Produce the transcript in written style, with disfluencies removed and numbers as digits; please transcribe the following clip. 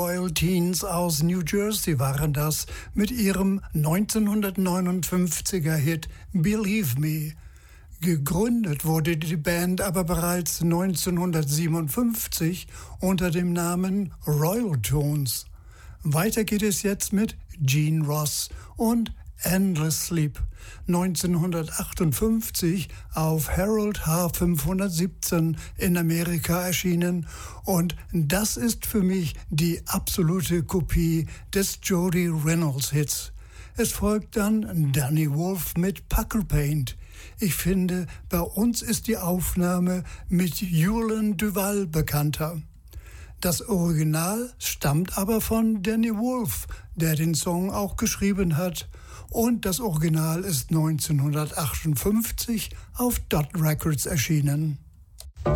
Royal Teens aus New Jersey waren das mit ihrem 1959er Hit Believe Me. Gegründet wurde die Band aber bereits 1957 unter dem Namen Royal Tones. Weiter geht es jetzt mit Gene Ross und Endless Sleep, 1958 auf Harold H. 517 in Amerika erschienen, und das ist für mich die absolute Kopie des Jody Reynolds Hits. Es folgt dann Danny Wolf mit Pucker Paint. Ich finde, bei uns ist die Aufnahme mit Julian Duval bekannter. Das Original stammt aber von Danny Wolf, der den Song auch geschrieben hat. Und das Original ist 1958 auf Dot Records erschienen.